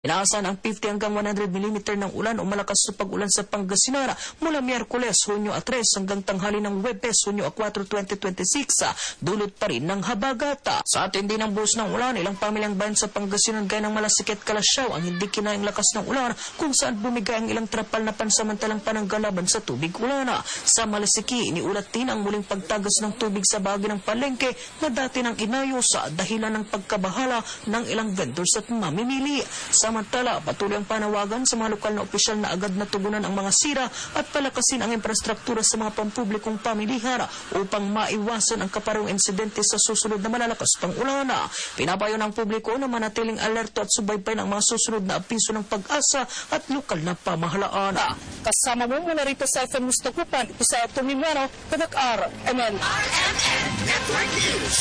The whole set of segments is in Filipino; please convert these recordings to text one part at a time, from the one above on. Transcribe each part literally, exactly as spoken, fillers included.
Inaasahan ang fifty hanggang one hundred millimeter ng ulan o malakas na pag-ulan sa Pangasinan mula Miyerkules, Hunyo at tres hanggang tanghali ng Huwebes, Hunyo at four, twenty twenty-six. Dulot pa rin ng habagata. Sa atin din ang buhos ng ulan, ilang pamilyang bayan sa Pangasinan gaya ng Malasikat, Kalasyaw ang hindi kinaing lakas ng ulan kung saan bumigay ang ilang trapal na pansamantalang pananggalaban sa tubig ulan. Sa Malasiki, iniulat din ang muling pagtagas ng tubig sa bahagi ng palengke na dati nang inayo sa dahilan ng pagkabahala ng ilang vendors at mamimili. Samantala, patuloy ang panawagan sa mga lokal na opisyal na agad na tugunan ang mga sira at palakasin ang infrastruktura sa mga pampublikong pamilihan upang maiwasan ang kaparehong insidente sa susunod na malalakas pang ulan. Pinapayo ng publiko na manatiling alerto at subaybay ng mga susunod na abiso ng Pag-asa at lokal na pamahalaan. Kasama mo muna rito sa F M Mustakupan, ito sa Tumimano, Tadak-R M N. R M N Network News.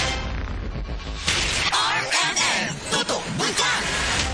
R M N Tutok Bulkan.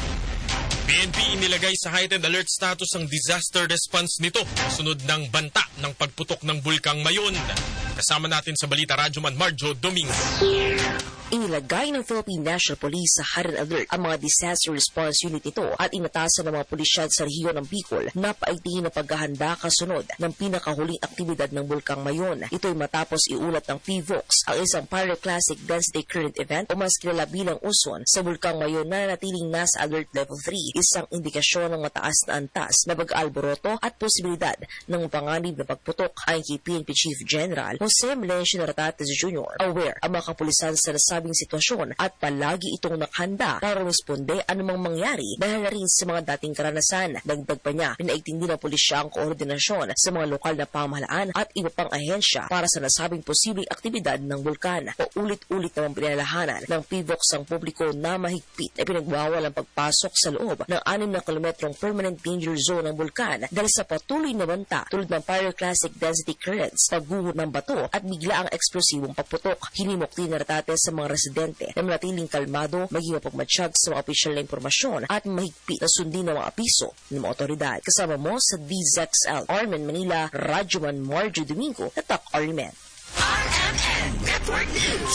B N P inilagay sa heightened alert status ang disaster response nito sunod ng banta ng pagputok ng bulkang Mayon. Kasama natin sa Balita Radyoman Marjo Domingo. Inilagay ng Philippine National Police sa heightened alert ang mga disaster response unit nito at inatasan ng mga pulisyad sa rehiyon ng Bicol na paigtingin ang paghahanda kasunod ng pinakahuling aktibidad ng bulkang Mayon. Ito ay matapos iulat ng P V O X ang isang pyroclastic density current event o mas kilala bilang uson sa bulkang Mayon na natiling nasa alert level three, isang indikasyon ng mataas na antas na pag-alboroto at posibilidad ng panganib na pagputok. Ayon kay P N P Chief General Jose Melencio Naratates Junior, aware ang mga kapulisan sa nasabing sitwasyon at palagi itong nakahanda para responde anumang mangyari dahil na rin sa mga dating karanasan. Dagdag pa niya, pinaigting din ng pulisya ang koordinasyon sa mga lokal na pamahalaan at iba pang ahensya para sa nasabing posibleng aktibidad ng bulkan. O ulit-ulit namang pinalalahanan ng P V O X ang publiko na mahigpit ay pinagbawal ang pagpasok sa loob ng anim na kilometrong permanent danger zone ng bulkan dahil sa patuloy na banta tulad ng pyroclastic density currents, pagguho ng bato at bigla ang eksplosibong pagputok. Hinimok din na Naratates sa mga residente na manatiling kalmado, maging mapagmatsyag sa mga opisyal na impormasyon at mahigpit na sundin ng mga apiso ng mga otoridad. Kasama mo sa D Z X L Armen Manila, Radyoman Marjo Domingo, Tatak Armen. R M N Network News.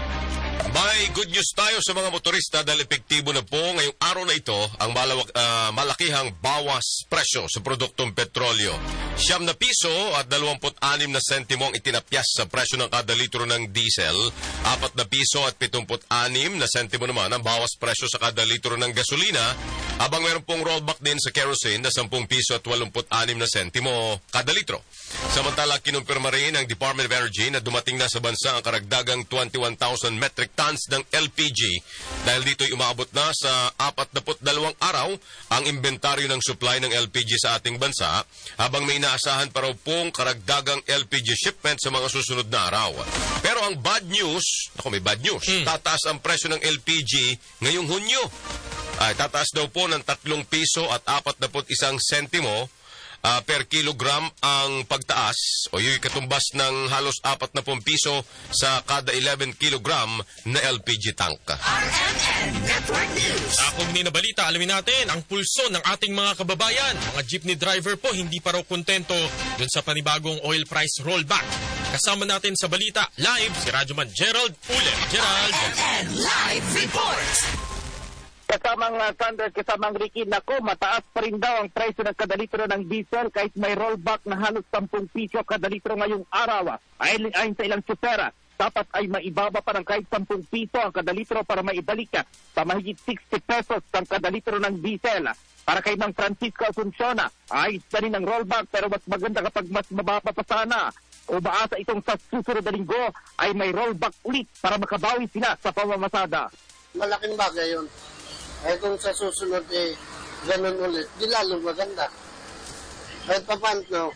May good news tayo sa mga motorista dahil epektibo na po ngayong araw na ito ang malawak, uh, malakihang bawas presyo sa produktong petrolyo. Siyam na piso at dalawamput anim na sentimo ang itinapyas sa presyo ng kada litro ng diesel. Apat na piso at pitumput anim na sentimo naman ang bawas presyo sa kada litro ng gasolina. Habang meron pong rollback din sa kerosene na sampung piso at walumput anim na sentimo kada litro. Samantala, kinumpirma rin ng Department of Energy na dumating na sa bansa ang karagdagang twenty-one thousand metric tons ng L P G dahil dito'y umaabot na sa forty-two araw ang inventaryo ng supply ng L P G sa ating bansa, habang may inaasahan pa raw pong karagdagang L P G shipment sa mga susunod na araw. Pero ang bad news, ako may bad news, hmm. tataas ang presyo ng L P G ngayong Hunyo. Ay, tataas daw po ng tatlong piso at forty-one sentimo Uh, per kilogram ang pagtaas o yung katumbas ng halos apat na pong piso sa kada eleven kilogram na L P G tank. R M N Network News. Akong ni na balita, alamin natin ang pulso ng ating mga kababayan. Mga jeepney driver po hindi pa raw kontento dun sa panibagong oil price rollback. Kasama natin sa balita live si Radyoman Gerald Ulem. Gerald. R M N Live Report. Kasamang uh, Sanders, kasamang Ricky, nako, mataas pa rin daw ang presyo ng kada litro ng diesel kahit may rollback na halos ten piso kada litro ngayong araw. Ayon, ayon sa ilang tsupera, dapat ay maibaba pa ng kahit ten piso ang kada litro para maibalik ka sa mahigit sixty pesos ang kada litro ng diesel. Para kay Mang Francisco Asuncion, ayos na rin ang rollback pero mas maganda kapag mas mababa pa sana. O maasa itong sa susunod na linggo ay may rollback ulit para makabawi sila sa pamamasada. Malaking bagay yun. Ay kung sa susunod eh, ganun ulit, di lalong maganda. Kahit pa paano,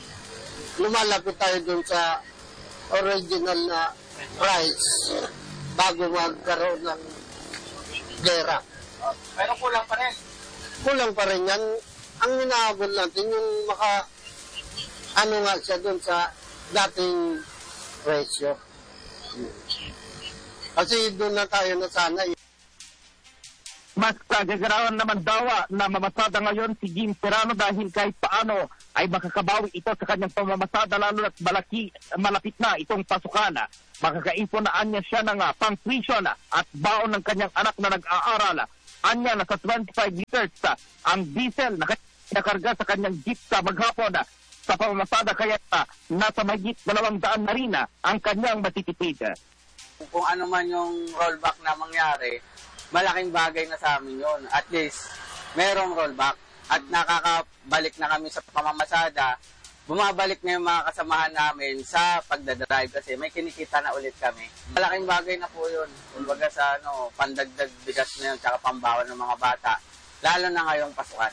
lumalapit tayo dun sa original na price bago magkaroon ng gera. Pero kulang pa rin. Kulang pa rin yan. Ang hinahabol natin yung maka, ano nga siya dun sa dating presyo. Kasi doon na tayo na sana. Mas kagagarawan naman daw na mamasada ngayon si Jim Serrano dahil kahit paano ay makakabawi ito sa kanyang pamamasada lalo at malaki, malapit na itong pasukan. Makakaipon na niya siya ng uh, pang-tuition at baon ng kanyang anak na nag-aaral Anya na sa twenty-five liters sa ang diesel na nakarga sa kanyang jeep sa maghapon na sa pamamasada kaya uh, nasa mahigit dalawang daan na rin uh, ang kanyang matitipid. Kung ano man yung rollback na mangyari, malaking bagay na sa amin yun. At least, merong rollback at nakakabalik na kami sa pamamasada. Bumabalik na yung mga kasamahan namin sa pagdadrive kasi may kinikita na ulit kami. Malaking bagay na po yun. Kumbaga sa ano, pandagdag bigas na yun tsaka pambawan ng mga bata. Lalo na ngayong pasukan.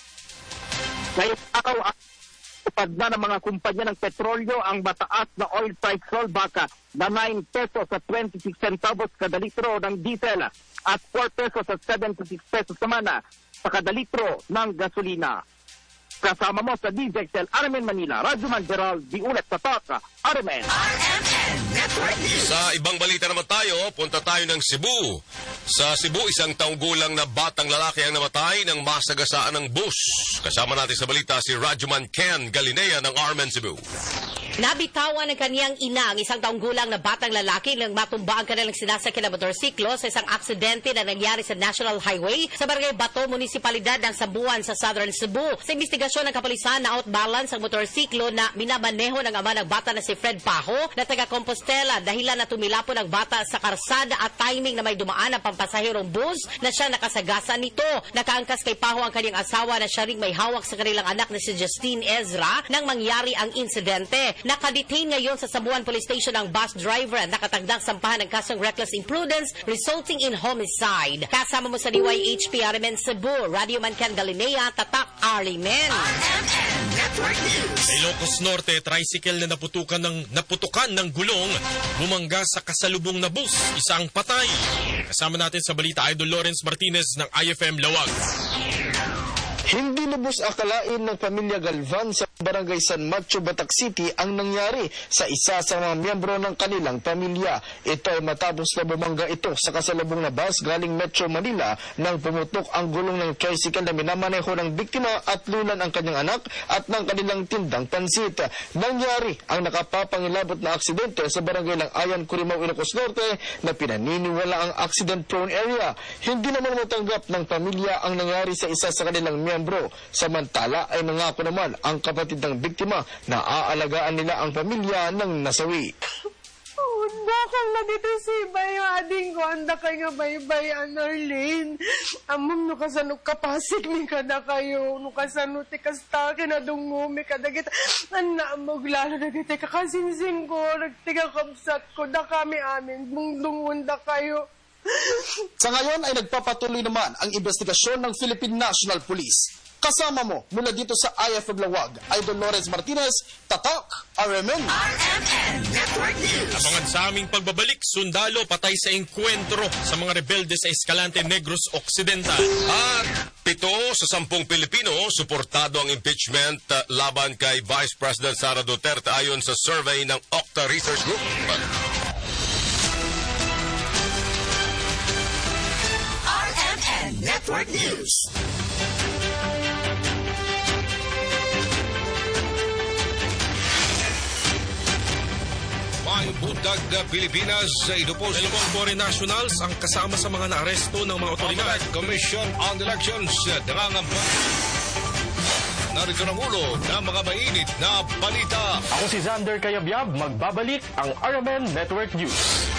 Ngayong araw, upad na ng mga kumpanya ng petrolyo ang mataas na oil price rollback na nine pesos sa twenty-six centavos kada litro ng diesel at four pesos sa seventy-six pesos naman sa kada litro ng gasolina. Kasama mo sa D J X L Armen Manila, Radyo Man Gerald, di ulit sa Taka, Armen. R M N Network News. Sa ibang balita naman tayo, punta tayo ng Cebu. Sa Cebu, isang taong gulang na batang lalaki ang namatay ng masagasaan ng bus. Kasama natin sa balita si Radyoman Ken Galinea ng R M N Cebu. Nabitawan ng kaniyang ina ang isang taong gulang na batang lalaki nang matumba ang kanilang sinasakyan na motorsiklo sa isang aksidente na nangyari sa National Highway sa Barangay Bato, Munisipalidad ng Sambuan sa Southern Cebu. Sa investigasyon ng kapulisan na outbalance ang motorsiklo na minamaneho ng ama ng bata na si Fred Pajo na taga Compostela dahilan na tumilapon ang bata sa karsada at timing na may dumaan ang pampasahirong bus na siya nakasagasa nito. Nakaangkas kay Pajo ang kanyang asawa na siya ring may hawak sa kanilang anak na si Justine Ezra nang mangyari ang insidente. Nakadetain ngayon sa Sambuan Police Station ang bus driver at nakatagdang sampahan ng kasong reckless imprudence resulting in homicide. Kasama mo sa D Y H P R M N Cebu, Radio Man Ken Galinea, Tatak Arimen. R M N Network News. Sa Ilocos Norte, tricycle na naputukan ng, naputukan ng gulong, bumangga sa kasalubong na bus, isang patay. Kasama natin sa balita Idol Lawrence Martinez ng I F M Lawag. Hindi lubos akalain ng pamilya Galvan sa Barangay San Macho, Batac City ang nangyari sa isa sa mga miyembro ng kanilang pamilya. Ito ay matapos na bumangga ito sa kasalubong na bus galing Metro Manila nang pumutok ang gulong ng tricycle na minamaneho ng biktima at lulan ang kanyang anak at ng kanilang tindang pansit. Nangyari ang nakapapangilabot na aksidente sa Barangay Lang-Ayan, Curimaw, Ilocos Norte na pinaniniwala ang accident-prone area. Hindi naman matanggap ng pamilya ang nangyari sa isa sa kanilang miyembro. Samantala ay nangako naman ang kapatid ng biktima na aalagaan nila ang pamilya ng nasawi. Unda kang naditisibay yung ading ko. Anda kay nga baybay, Anarlene. Amam, no kasano kapasik ni kada kayo. No kasano ti kasta, kinadungumi kada kita. Anna, maglalo na kita kakasinsing ko. Nagtiga kapsat ko. Da kami amin. Bungdungun da kayo. Sa ngayon ay nagpapatuloy naman ang investigasyon ng Philippine National Police. Kasama mo mula dito sa I F M Lawag, Idol Lawrence Martinez, Tatak, R M N. R M N Network News. Abangan sa aming pagbabalik, sundalo patay sa engkwentro sa mga rebelde sa Escalante Negros Occidental. At pito sa sampung Pilipino, suportado ang impeachment uh, laban kay Vice President Sara Duterte ayon sa survey ng Octa Research Group. R M N Network News. May buntag na Pilipinas sa Idupos. Dalawang foreign nationals ang kasama sa mga naaresto ng mga otoridad. Commission on Elections nangangamba. Narito ng ulo ng mga mainit na balita. Ako si Xander Kayabyab, magbabalik ang R M N Network News.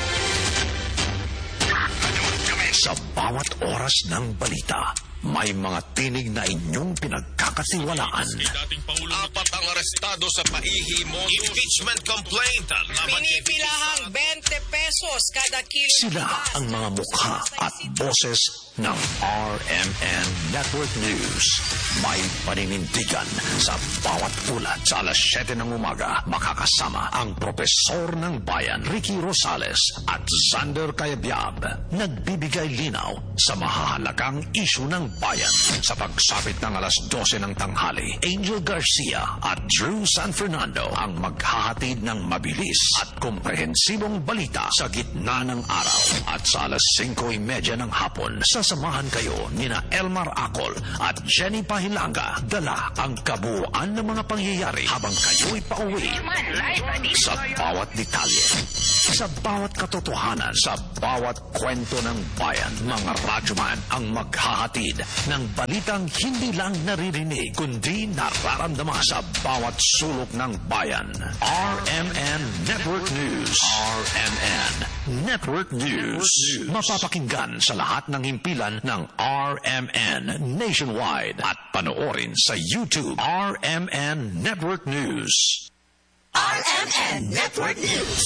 Sa bawat oras ng balita, may mga tinig na inyong pinagkakatiwalaan. Apat ang arestado sa paihimodus. Impeachment complaint. Pinipilahang twenty pesos kada kilo. Sila ang mga mukha at boses ng R M N Network News. May paninindigan sa bawat ulat. Sa alas siyete ng umaga, makakasama ang Propesor ng Bayan, Ricky Rosales at Xander Kayabyab. Nagbibigay linaw sa mahahalagang isyu ng bayan. Sa pagsapit ng alas dose ng tanghali, Angel Garcia at Drew San Fernando ang maghahatid ng mabilis at komprehensibong balita sa gitna ng araw. At sa alas singko y media ng hapon, sa sasamahan kayo nina Elmar Acol at Jenny Pahilanga. Dala ang kabuuan ng mga pangyayari habang kayo'y pauwi sa bawat detalye, sa bawat katotohanan, sa bawat kwento ng bayan. Mga radyoman ang maghahatid ng balitang hindi lang naririnig kundi nararamdaman sa bawat sulok ng bayan. R M N Network News. R M N Network News. Mapapakinggan sa lahat ng himpilan ng R M N nationwide at panoorin sa YouTube. R M N Network News. R M N Network News.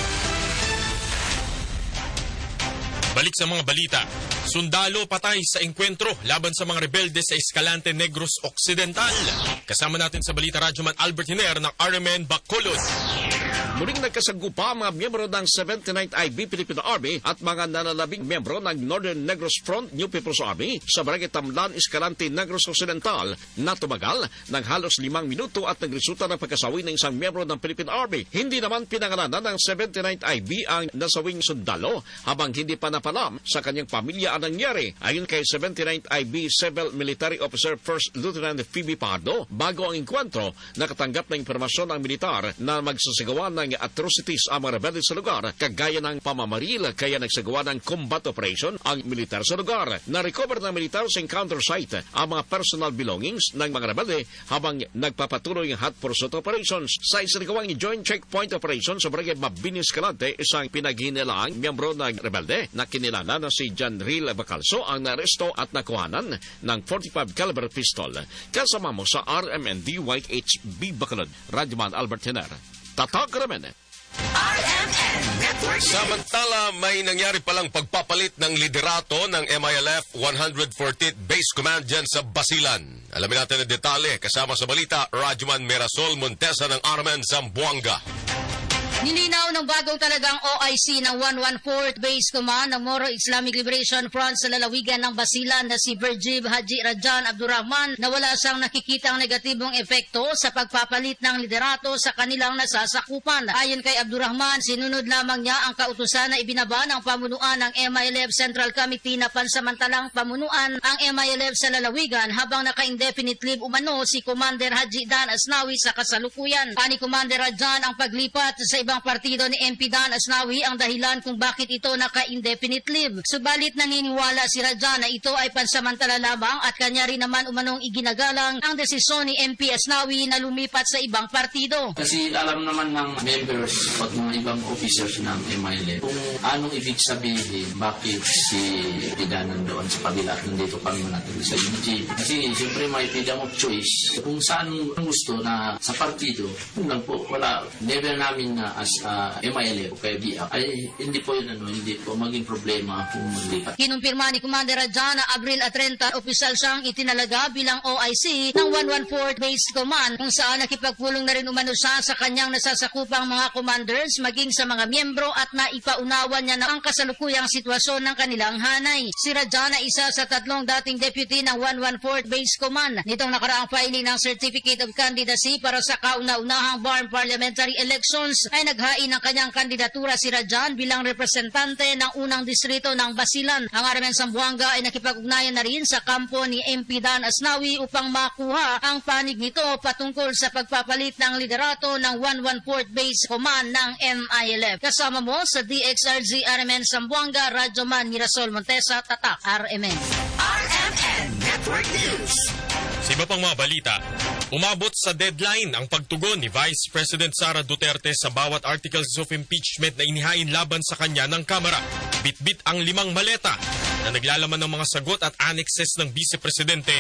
Balik sa mga balita. Sundalo patay sa engkwentro laban sa mga rebelde sa Escalante Negros Occidental. Kasama natin sa balita Radyoman Albert Hiner ng R M N Bacolod. Muling nagkasagpa ang mga miyembro ng seventy-ninth I B Filipino Army at mga nananabing miyembro ng Northern Negros Front New People's Army sa Barangay Tamlan, Escalante Negros Occidental na tumagal ng halos limang minuto at nagresulta ng pagkasawi ng isang miyembro ng Philippine Army. Hindi naman pinangalanan ng seventy-ninth I B ang nasawing sundalo habang hindi pa napalam sa kanyang pamilya ang nangyari. Ayon kay seventy-ninth I B Civil Military Officer First Lieutenant Phoebe Pardo, bago ang enkwentro, nakatanggap ng impormasyon ang militar na magsasagawa ng atrocities ang mga rebelde sa lugar, kagaya ng pamamaril, kaya nagsagawa ng combat operation ang militar sa lugar. Na-recover ng militar sa encounter site ang mga personal belongings ng mga rebelde habang nagpapatuloy ang hot pursuit operations. Sa isinagawang joint checkpoint operation sa Barangay Mabini, Escalante, isang pinaghinilaang miyembro ng rebelde na kinilala na si John Ril Bacalso ang naresto at nakuhanan ng forty-five caliber pistol. Kasama mo sa R M N D Y H B Bacolod, Radyoman Albert Hiner. Tatak Ramen. R M N Network. Samantala, may nangyari palang pagpapalit ng liderato ng M I L F one fourteenth Base Command dyan sa Basilan. Alamin natin ang detalye kasama sa balita, Radyoman Mirasol Montesa ng R M N Zamboanga. Nilinaw ng bagong talagang O I C ng one fourteenth Base Command ng Moro Islamic Liberation Front sa lalawigan ng Basilan na si Virjib Haji Rajan Abdurrahman na wala siyang nakikitang negatibong epekto sa pagpapalit ng liderato sa kanilang nasasakupan. Ayon kay Abdurrahman, sinunod lamang niya ang kautusan na ibinaba ng pamunuan ng M I L F Central Committee na pansamantalang pamunuan ang M I L F sa lalawigan habang naka-indefinite leave umano si Commander Haji Dan Asnawi sa kasalukuyan. Ani Commander Rajan ang paglipat sa ibang partido ni M P Dan Asnawi ang dahilan kung bakit ito naka-indefinite leave. Subalit naniniwala si Rajan na ito ay pansamantala lamang at kanya rin naman umanong iginagalang ang desisyon ni M P Asnawi na lumipat sa ibang partido. Kasi alam naman ng members at mga ibang officers ng M I L F kung anong ibig sabihin bakit si Dan nandoon sa kabila at nandito kami natin sa U G. Kasi siyempre may freedom of choice. Kung saan gusto na sa partido, kung lang po, wala, never namin na as uh, M I L F o kaya B I A, ay hindi po yun ano, hindi po maging problema kung maglipat. Kinumpirma ni Commander Rajan na Abril thirty, opisyal siyang itinalaga bilang O I C ng one fourteenth Base Command kung saan nakipagpulong na rin umano siya sa kanyang nasasakupang mga commanders maging sa mga miyembro at naipaunawan niya na ang kasalukuyang sitwasyon ng kanilang hanay. Si Rajan ay isa sa tatlong dating deputy ng one fourteenth Base Command. Nitong nakaraang filing ng Certificate of Candidacy para sa kauna-unahang Barn Parliamentary Elections ay naghain ng kanyang kandidatura si Rajan bilang representante ng unang distrito ng Basilan. Ang R M N Zamboanga ay nakipag-ugnayan na rin sa kampo ni M P Dan Asnawi upang makuha ang panig nito patungkol sa pagpapalit ng liderato ng one fourteenth Base Command ng M I L F. Kasama mo sa D X R Z R M N Zamboanga, Radyoman Mirasol Montesa, Tatak R M N. R M N Network News. Sa iba pang mga balita, umabot sa deadline ang pagtugon ni Vice President Sara Duterte sa bawat articles of impeachment na inihain laban sa kanya ng Kamara. Bitbit ang limang maleta na naglalaman ng mga sagot at annexes ng Vice Presidente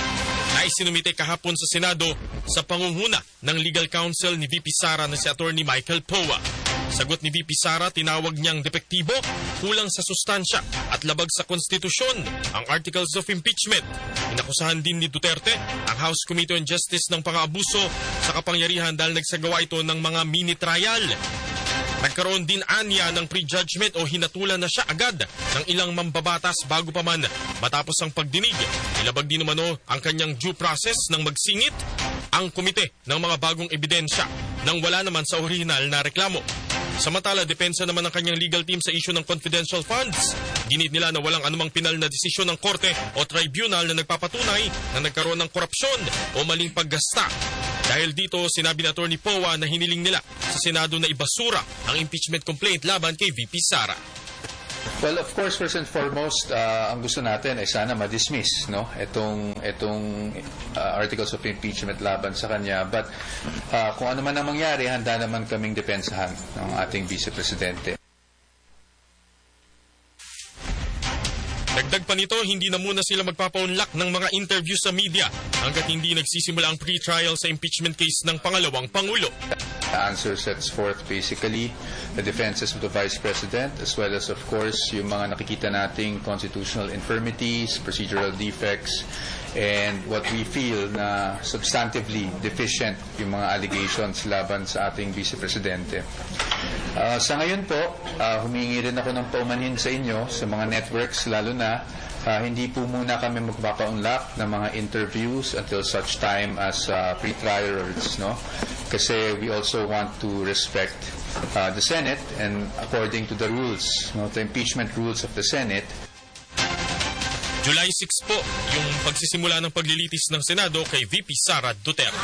na isinumite kahapon sa Senado sa pangunguna ng legal counsel ni V P Sara na si Attorney Michael Poa. Sagot ni V P Sara, tinawag niyang depektibo, kulang sa sustansya at labag sa konstitusyon ang articles of impeachment. Inakusahan din ni Duterte ang House Committee on Justice ng pang-aabuso sa kapangyarihan dahil nagsagawa ito ng mga mini-trial. Nagkaroon din anya ng prejudgment o hinatulan na siya agad ng ilang mambabatas bago pa man matapos ang pagdinig. Ilabag din umano ang kanyang due process nang magsingit ang komite ng mga bagong ebidensya nang wala naman sa orihinal na reklamo. Samantala, depensa naman ng kanyang legal team sa issue ng confidential funds. Ginit nila na walang anumang pinal na desisyon ng korte o tribunal na nagpapatunay na nagkaroon ng korupsyon o maling paggasta. Dahil dito, sinabi ni Attorney Powa na hiniling nila sa Senado na ibasura ang impeachment complaint laban kay V P Sara. Well, of course, first and foremost, uh, ang gusto natin ay sana ma-dismiss, no? Itong, itong uh, articles of impeachment laban sa kanya. But uh, kung ano man ang mangyari, handa naman kaming depensahan ng ating Vice Presidente. Dagdag pa nito, hindi na muna sila magpapaunlak ng mga interview sa media hanggat hindi nagsisimula ang pre-trial sa impeachment case ng pangalawang Pangulo. The answer sets forth basically the defenses of the Vice President as well as, of course, yung mga nakikita nating constitutional infirmities, procedural defects, and what we feel na substantively deficient yung mga allegations laban sa ating Vice Presidente. Uh, sa ngayon po, uh, humingi rin ako ng paumanhin sa inyo, sa mga networks, lalo na uh, hindi po muna kami magpapaunlak ng mga interviews until such time as uh, pre-trials, no? Kasi we also want to respect uh, the Senate, and according to the rules, no, the impeachment rules of the Senate, July sixth po, yung pagsisimula ng paglilitis ng Senado kay V P Sara Duterte.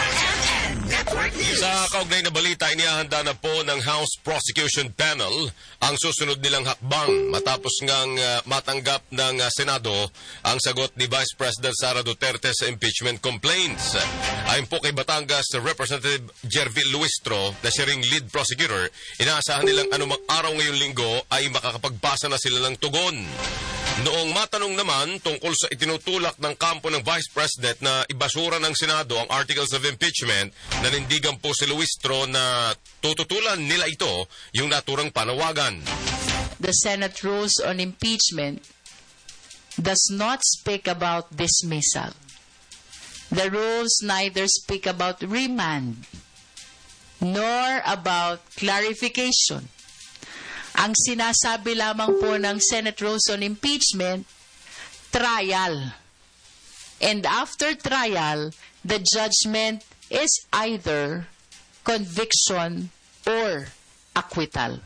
Sa kaugnay na balita, inihahanda na po ng House Prosecution Panel ang susunod nilang hakbang matapos ngang uh, matanggap ng uh, Senado ang sagot ni Vice President Sara Duterte sa impeachment complaints. Ayon po kay Batangas Representative Jervil Luistro na siya ring lead prosecutor, inaasahan nilang anumang araw ngayong linggo ay makakapagbasa na sila ng tugon. Noong matanong naman tungkol sa itinutulak ng kampo ng Vice President na ibasura ng Senado ang Articles of Impeachment, nanindigan po si Luistro na tututulan nila ito yung naturang panawagan. The Senate rules on impeachment does not speak about dismissal. The rules neither speak about remand nor about clarification. Ang sinasabi lamang po ng Senate Rules on Impeachment, trial. And after trial, the judgment is either conviction or acquittal.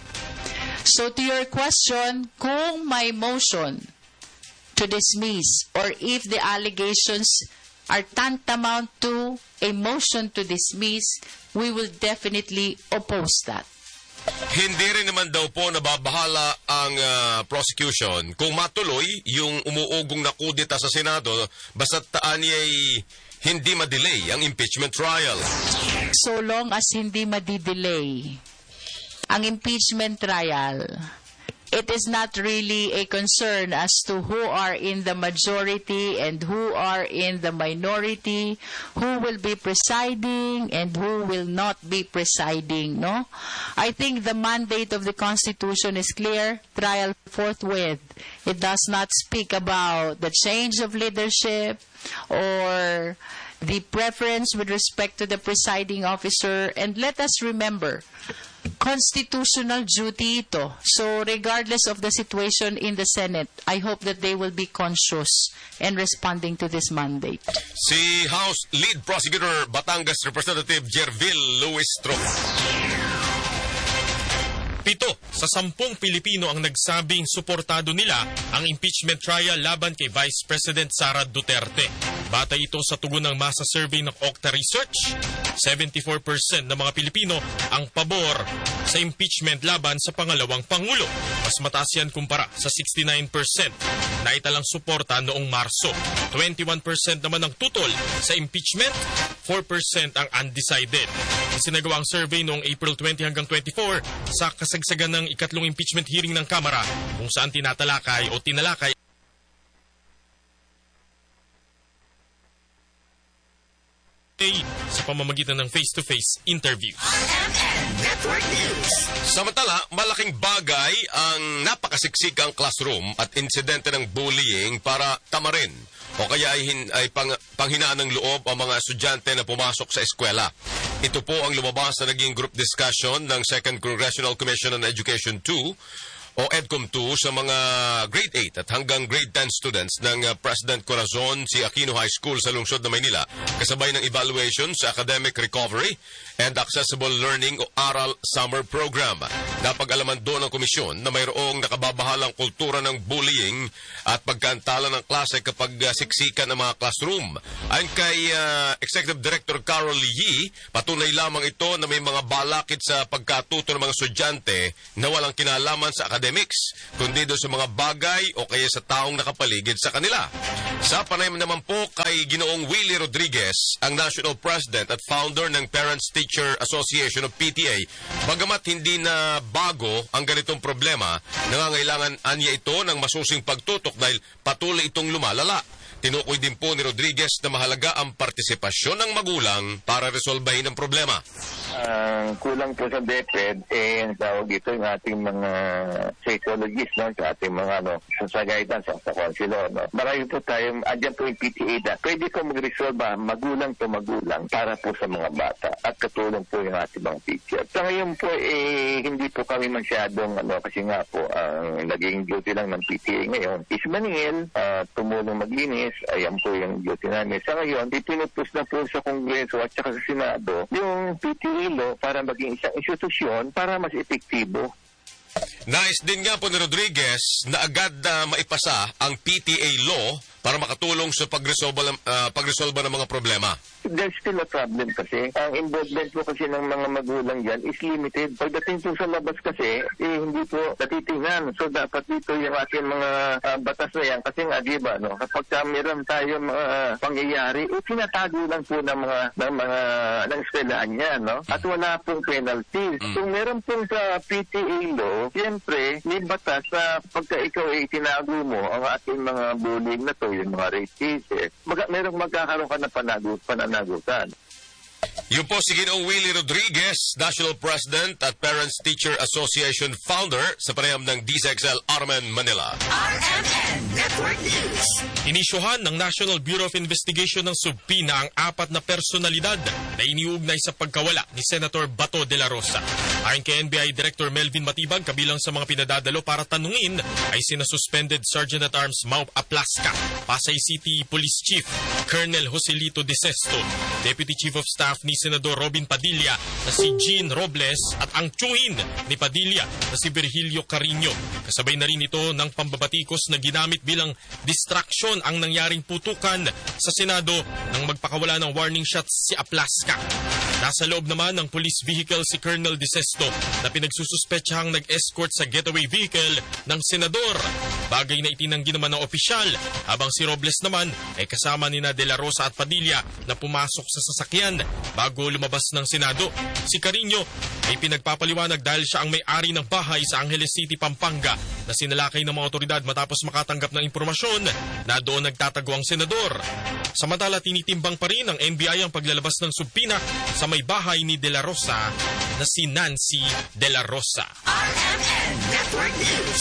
So to your question, kung may motion to dismiss or if the allegations are tantamount to a motion to dismiss, we will definitely oppose that. Hindi rin naman daw po nababahala ang uh, prosecution kung matuloy yung umuugong na kudeta sa Senado basta't taan ay hindi ma-delay ang impeachment trial. So long as hindi madidelay ang impeachment trial, it is not really a concern as to who are in the majority and who are in the minority, who will be presiding and who will not be presiding, no? I think the mandate of the Constitution is clear, trial forthwith. It does not speak about the change of leadership or the preference with respect to the presiding officer. And let us remember, constitutional duty ito. So regardless of the situation in the Senate, I hope that they will be conscious and responding to this mandate. Si House Lead Prosecutor Batangas Representative Jervil Luistro. Pito sa sampung Pilipino ang nagsabing suportado nila ang impeachment trial laban kay Vice President Sara Duterte. Batay ito sa tugon ng masa survey ng Okta Research, seventy-four percent ng mga Pilipino ang pabor sa impeachment laban sa pangalawang Pangulo. Mas mataas yan kumpara sa sixty-nine percent na italang suporta noong Marso. twenty-one percent naman ang tutol sa impeachment, four percent ang undecided. Isinagawang survey noong April twenty hanggang twenty-four sa kasagsagan ng ikatlong impeachment hearing ng Kamara kung saan tinatalakay o tinalakay sa pamamagitan ng face-to-face interviews. Samantala, malaking bagay ang napakasiksikang classroom at insidente ng bullying para tamarin o kaya ay, hin, ay pang, panghinaan ng loob ang mga estudyante na pumasok sa eskwela. Ito po ang lumabas na naging group discussion ng Second Congressional Commission on Education two o EDCOM two sa mga grade eight at hanggang grade ten students ng uh, President Corazon C. Aquino High School sa lungsod ng Maynila, kasabay ng evaluation sa academic recovery and accessible learning o ARAL Summer Program. Napag-alaman doon ng komisyon na mayroong nakababahalang kultura ng bullying at pagkaantala ng klase kapag uh, siksikan ng mga classroom. Ayon kay uh, Executive Director Carol Yee, patunay lamang ito na may mga balakid sa pagkatuto ng mga estudyante na walang kinalaman sa academics, kundi doon sa mga bagay o kaya sa taong nakapaligid sa kanila. Sa panayam naman po kay Ginoong Willie Rodriguez, ang National President at founder ng Parents Teacher Association of P T A, bagamat hindi na bago ang ganitong problema, nangangailangan anya ito ng masusing pagtutok dahil patuloy itong lumalala. Tinukoy din po ni Rodriguez na mahalaga ang partisipasyon ng magulang para resolbahin ang problema. Ang uh, kulang po sa DepEd, eh, tawag ito yung ating mga psychologists, no? Sa ating mga, ano, sa guidance, sa counselor, no? Marami po tayo, andyan po yung P T A na pwede po mag-resolve, magulang to magulang, para po sa mga bata, at katulong po yung ating mga teacher. Sa ngayon po, eh, hindi po kami masyadong, ano, kasi nga po, ang naging duty lang ng P T A ngayon is maningil, uh, tumulong maglinis. Ayan po yung duty namin. Sa ngayon, ipinupus na po sa Kongreso at saka sa Senado yung P T A law para maging isang institusyon para mas epektibo. Nais din nga po ni Rodriguez na agad na maipasa ang P T A law para makatulong sa pagresolba, uh, pagresolba ng mga problema. There's still a problem kasi. Ang involvement po kasi ng mga magulang dyan is limited. Pagdating po sa labas kasi, eh, hindi po natitingnan. So, dapat dito yung ating mga uh, batas na yan. Kasi nga, di ba, no? Kapag uh, meron tayo mga uh, pangyayari, eh, tinatago lang po ng mga, ng mga, ng eskwelahan niya, no? At wala pong penalties. Mm. So, meron pong sa P T A law, siyempre, may batas sa pagka ikaw ay tinago mo ang ating mga bullying na to, yung mga rape cases, mag- merong magkakaroon ka na panagot, pananagutan. Yun po si Ginoong Willie Rodriguez, National President at Parents Teacher Association Founder sa panayam ng D Z X L Armen Manila. R M N Network News. Inisyuhan ng National Bureau of Investigation ng subpoena ang apat na personalidad na iniugnay sa pagkawala ni Senator Bato de la Rosa. Ayon kay N B I Director Melvin Matibag, kabilang sa mga pinadadalo para tanungin ay sina Suspended Sergeant at Arms Mau Aplasca, Pasay City Police Chief Colonel Joselito De Sesto, Deputy Chief of Staff ni Senador Robin Padilla na si Jean Robles at ang tsuhin ni Padilla na si Virgilio Carino. Kasabay na rin ito ng pambabatikos na ginamit bilang distraction ang nangyaring putukan sa Senado nang magpakawala ng warning shots si Aplasca. Nasa loob naman ng police vehicle si Colonel De Sesto na pinagsususpetsahang nag-escort sa getaway vehicle ng senador. Bagay na itinanggi naman ng opisyal, habang si Robles naman ay kasama ni na De La Rosa at Padilla na pumasok sa sasakyan bago lumabas ng Senado. Si Carino ay pinagpapaliwanag dahil siya ang may-ari ng bahay sa Angeles City, Pampanga na sinalakay ng mga otoridad matapos makatanggap ng impormasyon na doon nagtatago ang senador. Samantala, tinitimbang pa rin ng N B I ang paglalabas ng subpoena sa may bahay ni De La Rosa na si Nancy De La Rosa. R M N Network News.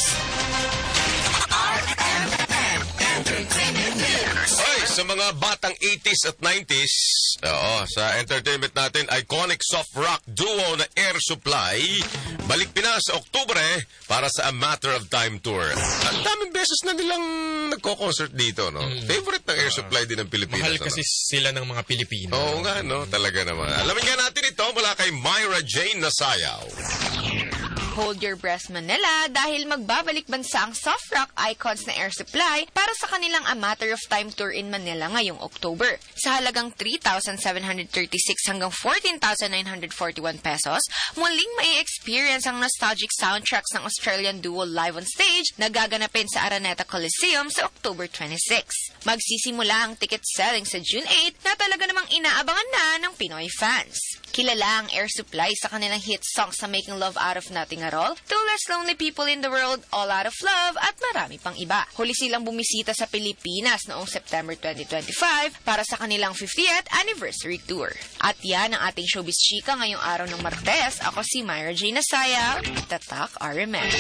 R M N Entertainment News. Ay, sa mga batang eighties at nineties, oo, sa entertainment natin, iconic soft rock duo na Air Supply, balik Pinas sa Oktubre para sa A Matter of Time Tour. Ang daming beses na nilang nagko-concert dito, no? Mm. Favorite ng Air Supply din ng Pilipinas. Mahal kasi ano? Sila ng mga Pilipino. Oo nga, no? Talaga naman. Alamin nga natin ito mula kay Myra Jane Nasayaw. Hold your breath, Manila, dahil magbabalik bansa ang soft rock icons na Air Supply para sa kanilang A Matter of Time Tour in Manila ngayong October. Sa halagang three thousand seven hundred thirty-six hanggang fourteen thousand nine hundred forty-one pesos, muling mai-experience ang nostalgic soundtracks ng Australian duo live on stage na gaganapin sa Araneta Coliseum sa October twenty-sixth. Magsisimula ang ticket selling sa June eighth na talaga namang inaabangan na ng Pinoy fans. Kilala ang Air Supply sa kanilang hit songs sa Making Love Out of Nothing at All, Two Less Lonely People in the World, All Out of Love, at marami pang iba. Huli silang bumisita sa Pilipinas noong September twenty twenty-five para sa kanilang fiftieth anniversary tour. At yan ang ating showbiz chika ngayong araw ng Martes. Ako si Myra J. Nasaya, Tatak R M N.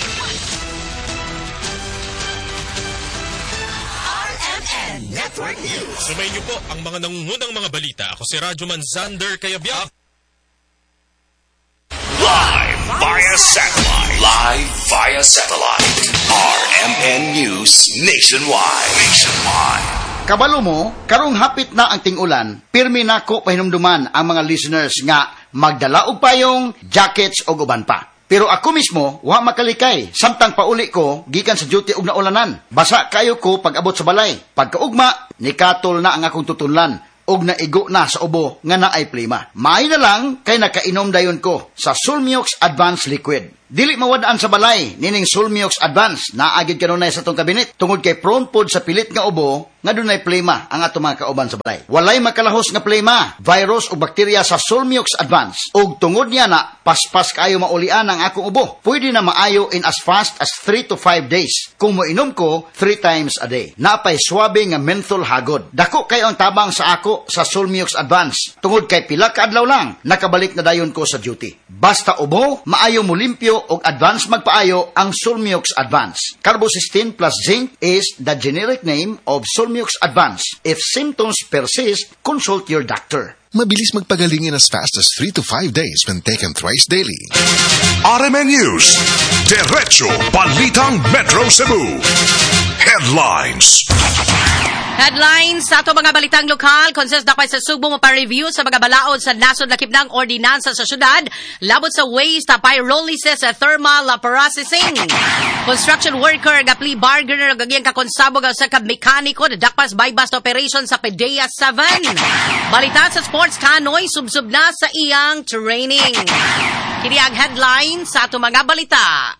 R M N Network News. Sumayin niyo po ang mga nangungunang mga balita. Ako si Radyoman Zander Kayabyab. Live via satellite. Live via satellite. R M N News Nationwide. Nationwide. Kabalo mo, karong hapit na ang ting-ulan, pirmi nako pahinumduman ang mga listeners nga magdala og payong, jackets o uban pa. Pero ako mismo, wa makalikay, samtang pauli ko, gikan sa duty og naulanan. Basa kayo ko pag abot sa balay. Pagkaugma, nikatol na ang akong tutunlan, og naigo na sa ubo nga naay plima. Maay na lang kay nakainom dayon ko sa Sulmiox Advanced Liquid. Dili mawadaan sa balay, nining Sulmiox Advance, naagid kanunay sa tong kabinet, tungod kay prone pod sa pilit nga ubo, nga dunay plema ang ato mga kauban sa balay. Walay makalahos nga plema, virus o bakterya sa Sulmiox Advance, ug tungod niya na, paspas kayo maulian ang akong ubo. Pwede na maayo in as fast as three to five days, kung moinom ko three times a day. Napay swabe nga menthol hagod. Dako kayo ang tabang sa ako sa Sulmiox Advance, tungod kay pila ka adlaw lang, nakabalik na dayon ko sa duty. Basta ubo, maayo mo limpyo og advance magpaayo ang Sulmiox Advance. Carbocysteine plus zinc is the generic name of Sulmiox Advance. If symptoms persist, consult your doctor. Mabilis magpagaling in as fast as three to five days when taken thrice daily. R M N News. Diretso Balitang Metro Cebu. Headlines. Headlines sa ato mga balitang lokal, consist na sa Subo mo pa-review sa mga balaod sa nasod lakip ng ordinansa sa syudad, labot sa waste na pyrolysis sa thermal processing. Construction worker nga plea bargainer gagiyang kakonsabog sa kamekaniko na dakpas bypass operation sa Pedea seven. Balita sa sports, Kanoy subsub na sa iyang training. Kini ang headlines sa ato mga balita.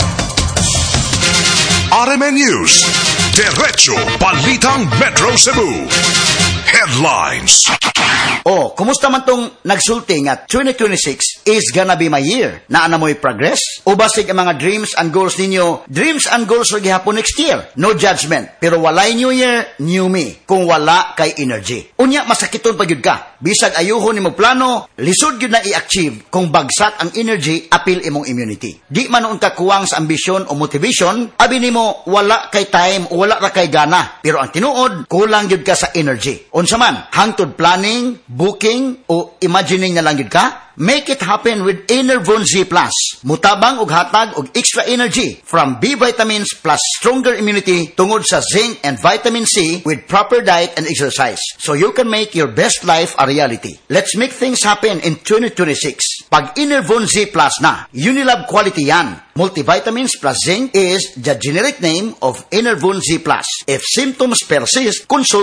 R M N News. Diretso Balitang Metro Cebu. Headlines. Oh, kumusta man tong nagsulti nga twenty twenty-six is gonna be my year? Naa na mo'y progress? O basig ang mga dreams and goals ninyo? Dreams and goals ro gihapon next year. No judgment. Pero walay new year, new me. Kung wala kay energy. Unya, masakiton pa gyud ka. Bisag ayuhon nimo plano, lisod gyud na i-achieve kung bagsak ang energy, apil imong immunity. Di man noon ka kuwang sa ambisyon o motivation, abi nimo wala kay time o wala ra kay gana. Pero ang tinuod, kulang gyud ka sa energy. Unsa man, hangtod planning, booking o imagining na lang gyud ka? Make it happen with Enervon Z Plus. Mutabang og hatag og extra energy from B vitamins plus stronger immunity tungod sa zinc and vitamin C with proper diet and exercise. So you can make your best life a reality. Let's make things happen in twenty twenty-six. Pag Enervon Z Plus na, Unilab quality yan. Multivitamins plus zinc is the generic name of Enervon Z Plus. If symptoms persist, consult